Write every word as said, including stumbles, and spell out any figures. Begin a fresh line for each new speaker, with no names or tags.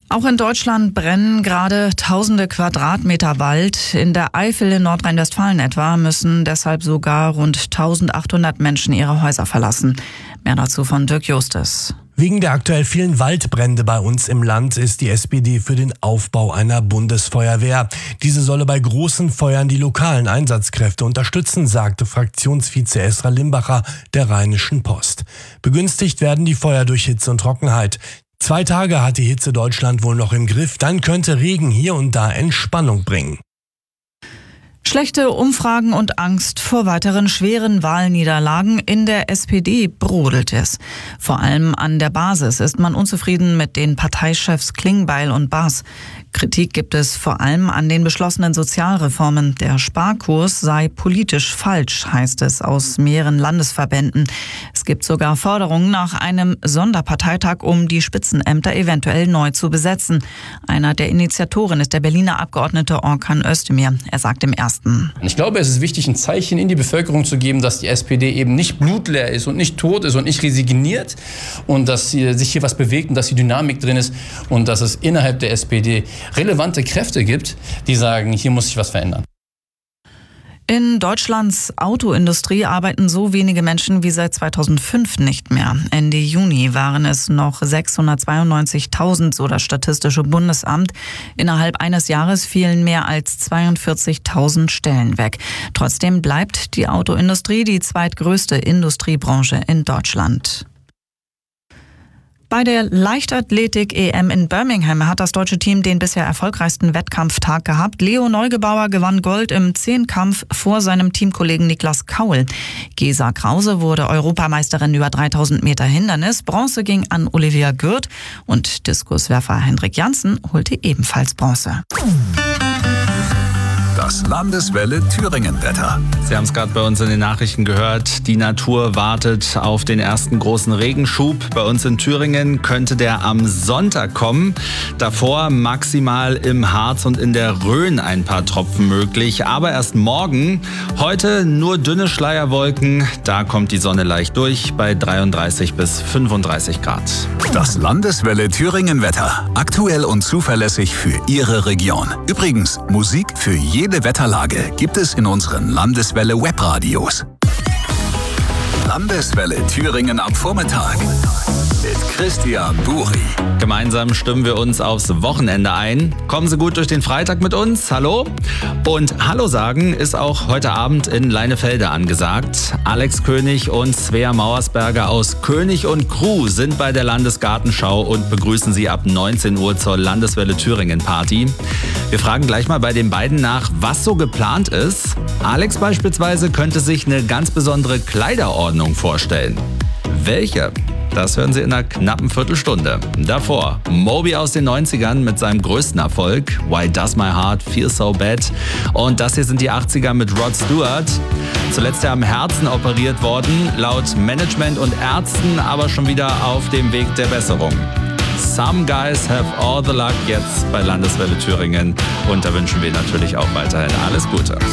Auch in Deutschland brennen gerade tausende Quadratmeter Wald. In der Eifel in Nordrhein-Westfalen etwa müssen deshalb sogar rund eintausendachthundert Menschen ihre Häuser verlassen. Mehr dazu von Dirk Justus.
Wegen der aktuell vielen Waldbrände bei uns im Land ist die S P D für den Aufbau einer Bundesfeuerwehr. Diese solle bei großen Feuern die lokalen Einsatzkräfte unterstützen, sagte Fraktionsvize Esra Limbacher der Rheinischen Post. Begünstigt werden die Feuer durch Hitze und Trockenheit. Zwei Tage hat die Hitze Deutschland wohl noch im Griff, dann könnte Regen hier und da Entspannung bringen.
Schlechte Umfragen und Angst vor weiteren schweren Wahlniederlagen. In der S P D brodelt es. Vor allem an der Basis ist man unzufrieden mit den Parteichefs Klingbeil und Baas. Kritik gibt es vor allem an den beschlossenen Sozialreformen. Der Sparkurs sei politisch falsch, heißt es aus mehreren Landesverbänden. Es gibt sogar Forderungen nach einem Sonderparteitag, um die Spitzenämter eventuell neu zu besetzen. Einer der Initiatoren ist der Berliner Abgeordnete Orkan Özdemir. Er sagt im Ersten:
Ich glaube, es ist wichtig, ein Zeichen in die Bevölkerung zu geben, dass die S P D eben nicht blutleer ist und nicht tot ist und nicht resigniert und dass sich hier was bewegt und dass die Dynamik drin ist und dass es innerhalb der S P D relevante Kräfte gibt, die sagen, hier muss sich was verändern.
In Deutschlands Autoindustrie arbeiten so wenige Menschen wie seit zweitausendfünf nicht mehr. Ende Juni waren es noch sechshundertzweiundneunzigtausend, so das Statistische Bundesamt. Innerhalb eines Jahres fielen mehr als zweiundvierzigtausend Stellen weg. Trotzdem bleibt die Autoindustrie die zweitgrößte Industriebranche in Deutschland. Bei der Leichtathletik-E M in Birmingham hat das deutsche Team den bisher erfolgreichsten Wettkampftag gehabt. Leo Neugebauer gewann Gold im Zehnkampf vor seinem Teamkollegen Niklas Kaul. Gesa Krause wurde Europameisterin über dreitausend Meter Hindernis. Bronze ging an Olivia Gürt und Diskuswerfer Hendrik Janssen holte ebenfalls Bronze.
Das Landeswelle Thüringen-Wetter.
Sie haben es gerade bei uns in den Nachrichten gehört. Die Natur wartet auf den ersten großen Regenschub. Bei uns in Thüringen könnte der am Sonntag kommen. Davor maximal im Harz und in der Rhön ein paar Tropfen möglich. Aber erst morgen. Heute nur dünne Schleierwolken. Da kommt die Sonne leicht durch bei dreiunddreißig bis fünfunddreißig Grad.
Das Landeswelle Thüringen-Wetter. Aktuell und zuverlässig für Ihre Region. Übrigens, Musik für jede Wetterlage gibt es in unseren Landeswelle Webradios. Landeswelle Thüringen am Vormittag mit Christian Buri.
Gemeinsam stimmen wir uns aufs Wochenende ein. Kommen Sie gut durch den Freitag mit uns. Hallo. Und Hallo sagen ist auch heute Abend in Leinefelde angesagt. Alex König und Svea Mauersberger aus König und Crew sind bei der Landesgartenschau und begrüßen Sie ab neunzehn Uhr zur Landeswelle Thüringen Party. Wir fragen gleich mal bei den beiden nach, was so geplant ist. Alex beispielsweise könnte sich eine ganz besondere Kleiderordnung vorstellen. Welche? Das hören Sie in einer knappen Viertelstunde. Davor Moby aus den neunzigern mit seinem größten Erfolg, Why Does My Heart Feel So Bad? Und das hier sind die achtziger mit Rod Stewart. Zuletzt ja am Herzen operiert worden, laut Management und Ärzten aber schon wieder auf dem Weg der Besserung. Some Guys Have All the Luck jetzt bei Landeswelle Thüringen. Und da wünschen wir natürlich auch weiterhin alles Gute.